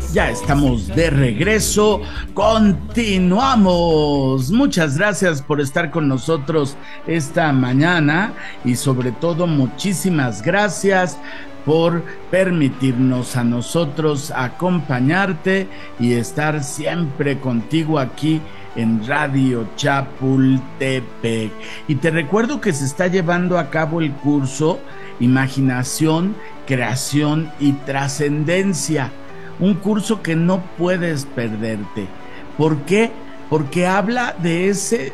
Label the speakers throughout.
Speaker 1: Ya estamos de regreso, continuamos. Muchas gracias por estar con nosotros esta mañana y sobre todo muchísimas gracias por permitirnos a nosotros acompañarte y estar siempre contigo aquí en Radio Chapultepec. Y te recuerdo que se está llevando a cabo el curso Imaginación, Creación y Trascendencia. Un curso que no puedes perderte. ¿Por qué? Porque habla de ese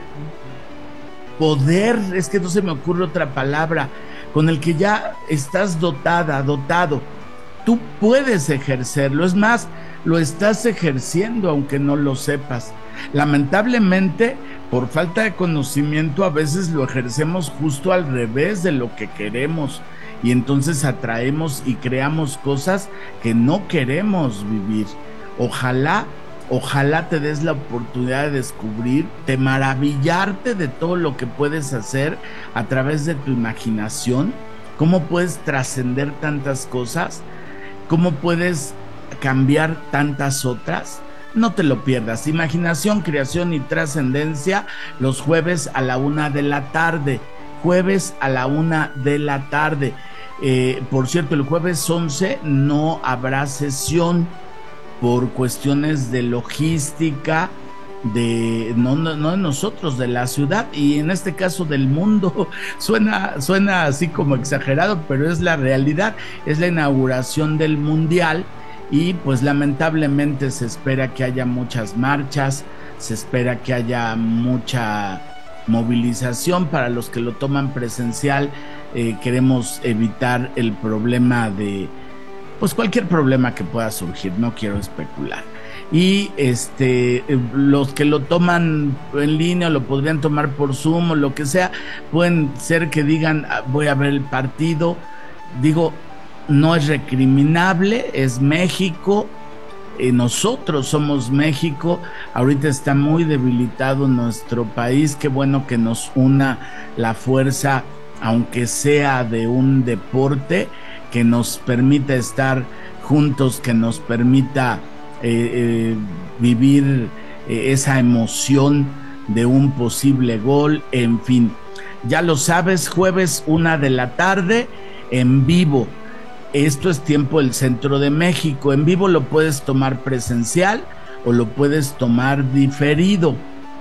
Speaker 1: poder, es que no se me ocurre otra palabra, con el que ya estás dotado. Tú puedes ejercerlo, es más, lo estás ejerciendo aunque no lo sepas. Lamentablemente, por falta de conocimiento, a veces lo ejercemos justo al revés de lo que queremos. Y entonces atraemos y creamos cosas que no queremos vivir. Ojalá te des la oportunidad de descubrir, de maravillarte de todo lo que puedes hacer a través de tu imaginación, cómo puedes trascender tantas cosas, cómo puedes cambiar tantas otras. No te lo pierdas. Imaginación, Creación y Trascendencia, los jueves a la 1:00 p.m. Jueves a la 1:00 p.m. Por cierto, el jueves 11 no habrá sesión por cuestiones de logística, no de nosotros, de la ciudad y en este caso del mundo. Suena así como exagerado, pero es la realidad. Es la inauguración del Mundial y pues lamentablemente se espera que haya muchas marchas, se espera que haya mucha movilización. Para los que lo toman presencial, queremos evitar el problema de, pues cualquier problema que pueda surgir, no quiero especular. Y los que lo toman en línea, lo podrían tomar por Zoom o lo que sea, pueden ser que digan, voy a ver el partido. Digo, no es recriminable, es México. Nosotros somos México, ahorita está muy debilitado nuestro país, qué bueno que nos una la fuerza, aunque sea de un deporte, que nos permita estar juntos, que nos permita vivir esa emoción de un posible gol, en fin, ya lo sabes, jueves 1:00 p.m. en vivo. Esto es tiempo del centro de México. En vivo lo puedes tomar presencial o lo puedes tomar diferido.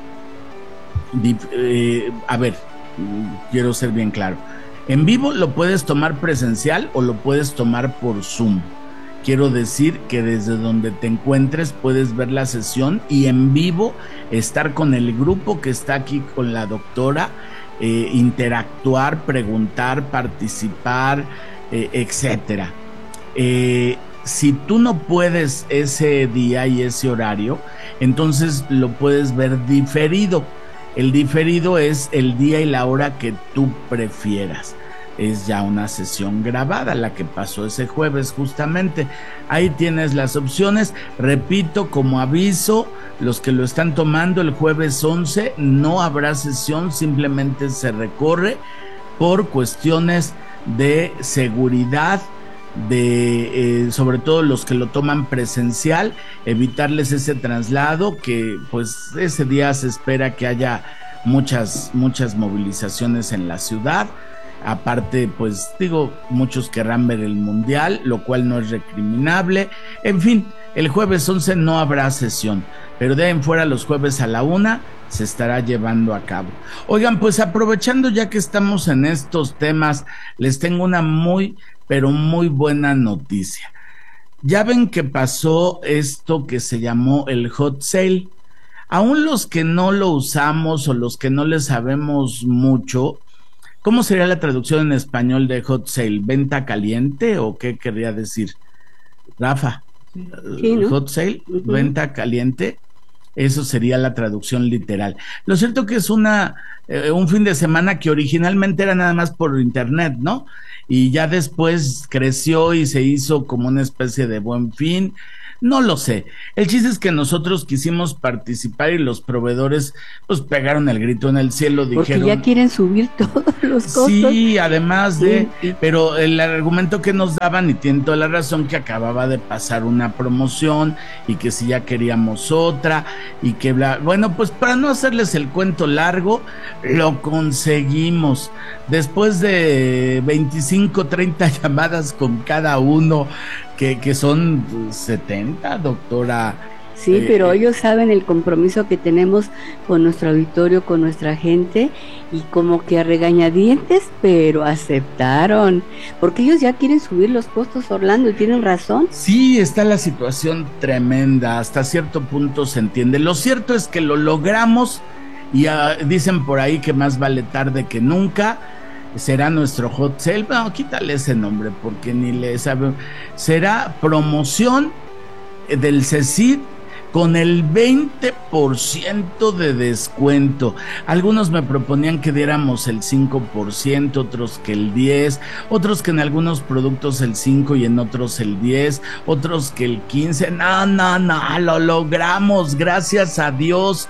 Speaker 1: A ver, quiero ser bien claro. En vivo lo puedes tomar presencial o lo puedes tomar por Zoom. Quiero decir que desde donde te encuentres puedes ver la sesión y en vivo estar con el grupo que está aquí con la doctora, interactuar, preguntar, participar, etcétera. Si tú no puedes ese día y ese horario, entonces lo puedes ver diferido. El diferido es el día y la hora que tú prefieras. Es ya una sesión grabada, la que pasó ese jueves justamente. Ahí tienes las opciones. Repito, como aviso, los que lo están tomando el jueves 11 no habrá sesión, simplemente se recorre por cuestiones de seguridad, sobre todo los que lo toman presencial, evitarles ese traslado, que pues ese día se espera que haya muchas movilizaciones en la ciudad. Aparte, pues digo, muchos querrán ver el Mundial, lo cual no es recriminable. En fin, el jueves 11 no habrá sesión, pero de ahí en fuera los jueves a la 1:00 se estará llevando a cabo. Oigan, pues aprovechando ya que estamos en estos temas, les tengo una muy, pero muy buena noticia. Ya ven que pasó esto que se llamó el hot sale. Aún los que no lo usamos o los que no le sabemos mucho, ¿cómo sería la traducción en español de hot sale? ¿Venta caliente o qué querría decir? Rafa,
Speaker 2: sí, ¿no?
Speaker 1: Hot sale, venta caliente. Eso sería la traducción literal. Lo cierto que es un fin de semana que originalmente era nada más por internet, ¿no? Y ya después creció y se hizo como una especie de Buen Fin. No lo sé. El chiste es que nosotros quisimos participar y los proveedores pues pegaron el grito en el cielo,
Speaker 2: Porque ya
Speaker 1: dijeron,
Speaker 2: quieren subir todos los costos.
Speaker 1: sí, además de,
Speaker 2: Sí.
Speaker 1: pero el argumento que nos daban, y tienen toda la razón, que acababa de pasar una promoción y que si ya queríamos otra y que bla, bueno, pues para no hacerles el cuento largo, lo conseguimos. Después de 25, 30 llamadas con cada uno, que son 70, doctora.
Speaker 2: Sí, pero ellos saben el compromiso que tenemos con nuestro auditorio, con nuestra gente, y como que a regañadientes, pero aceptaron, porque ellos ya quieren subir los costos, Orlando, y tienen razón.
Speaker 1: Sí, está la situación tremenda, hasta cierto punto se entiende. Lo cierto es que lo logramos y dicen por ahí que más vale tarde que nunca. Será nuestro hot sale, no, quítale ese nombre porque ni le sabe. Será promoción del CECID con el 20% de descuento. Algunos me proponían que diéramos el 5%, otros que el 10%, otros que en algunos productos el 5% y en otros el 10%, otros que el 15%. No, lo logramos, gracias a Dios.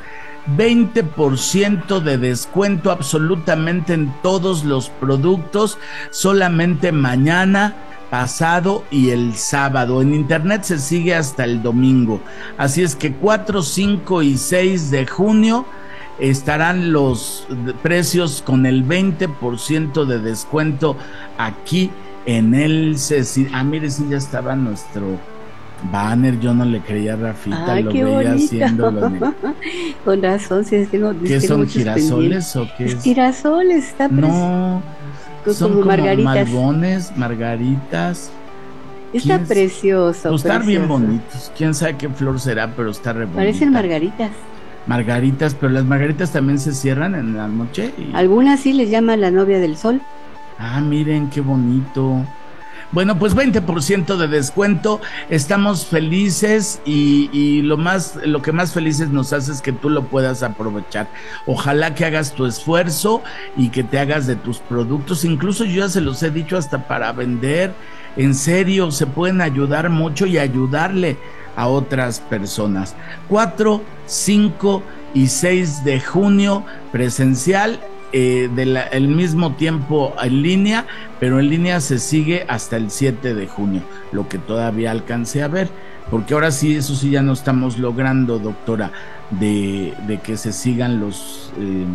Speaker 1: 20% de descuento absolutamente en todos los productos, solamente mañana, pasado y el sábado. En internet se sigue hasta el domingo. Así es que 4, 5 y 6 de junio estarán los precios con el 20% de descuento aquí en el CECID. Mire, si ya estaba nuestro banner, yo no le creía a Rafita.
Speaker 2: Ay,
Speaker 1: lo
Speaker 2: qué
Speaker 1: veía
Speaker 2: bonito.
Speaker 1: haciéndolo.
Speaker 2: Con razón, sí,
Speaker 1: ¿Qué son, girasoles
Speaker 2: pendientes.
Speaker 1: o qué es?
Speaker 2: Girasoles, está
Speaker 1: No, son
Speaker 2: como
Speaker 1: como
Speaker 2: margaritas.
Speaker 1: malbones, margaritas.
Speaker 2: Está precioso.
Speaker 1: Pues están bien
Speaker 2: precioso.
Speaker 1: bonitos. Quién sabe qué flor será, pero está re bonita.
Speaker 2: Parecen margaritas.
Speaker 1: Margaritas, pero las margaritas también se cierran en la noche.
Speaker 2: Algunas sí les llaman la novia del sol.
Speaker 1: Miren qué bonito. Bueno, pues 20% de descuento, estamos felices y lo que más felices nos hace es que tú lo puedas aprovechar. Ojalá que hagas tu esfuerzo y que te hagas de tus productos, incluso yo ya se los he dicho hasta para vender, en serio, se pueden ayudar mucho y ayudarle a otras personas. 4, 5 y 6 de junio presencial. El mismo tiempo en línea, pero en línea se sigue hasta el 7 de junio, lo que todavía alcancé a ver, porque ahora sí, eso sí ya no estamos logrando, doctora, de que se sigan los,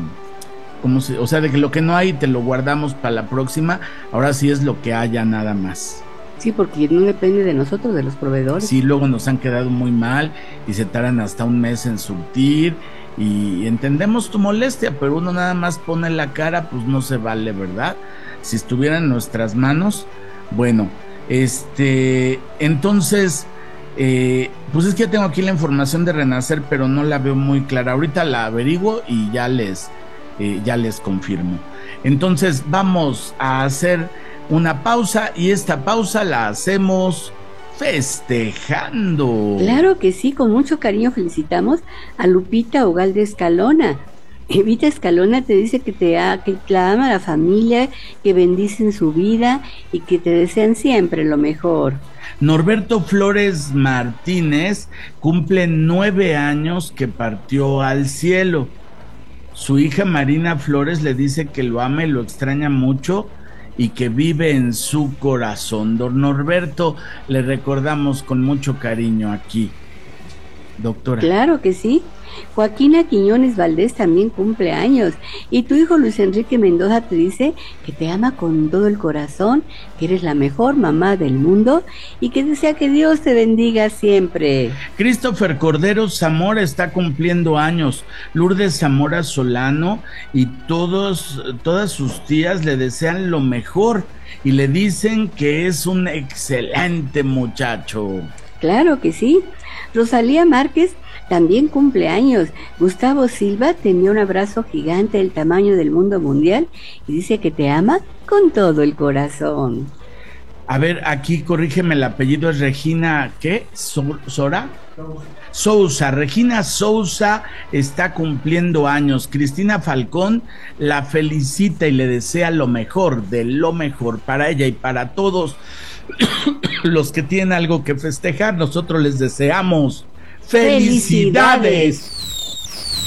Speaker 1: o sea, de que lo que no hay te lo guardamos para la próxima, ahora sí es lo que haya nada más.
Speaker 2: Sí, porque no depende de nosotros, de los proveedores.
Speaker 1: Sí, luego nos han quedado muy mal y se tardan hasta un mes en surtir. Y entendemos tu molestia, pero uno nada más pone la cara, pues no se vale, ¿verdad? Si estuviera en nuestras manos, bueno, entonces, pues es que ya tengo aquí la información de Renacer, pero no la veo muy clara. Ahorita la averiguo y ya les confirmo. Entonces, vamos a hacer una pausa y esta pausa la hacemos festejando.
Speaker 2: Claro que sí, con mucho cariño felicitamos a Lupita Ugalde Escalona. Evita Escalona te dice que la ama la familia, que bendicen su vida y que te desean siempre lo mejor.
Speaker 1: Norberto Flores Martínez cumple 9 años que partió al cielo. Su hija Marina Flores le dice que lo ama y lo extraña mucho y que vive en su corazón. Don Norberto, le recordamos con mucho cariño aquí, doctora.
Speaker 2: Claro que sí. Joaquina Quiñones Valdés también cumple años. Y tu hijo Luis Enrique Mendoza te dice que te ama con todo el corazón, que eres la mejor mamá del mundo y que desea que Dios te bendiga siempre.
Speaker 1: Christopher Cordero Zamora está cumpliendo años. Lourdes Zamora Solano y todas sus tías le desean lo mejor y le dicen que es un excelente muchacho.
Speaker 2: Claro que sí. Rosalía Márquez también cumple años. Gustavo Silva te envía un abrazo gigante del tamaño del mundo mundial y dice que te ama con todo el corazón.
Speaker 1: A ver, aquí corrígeme el apellido, es Regina, ¿qué? ¿Sora? Sousa, Regina Sousa está cumpliendo años. Cristina Falcón la felicita y le desea lo mejor, de lo mejor para ella y para todos los que tienen algo que festejar. Nosotros les deseamos felicidades.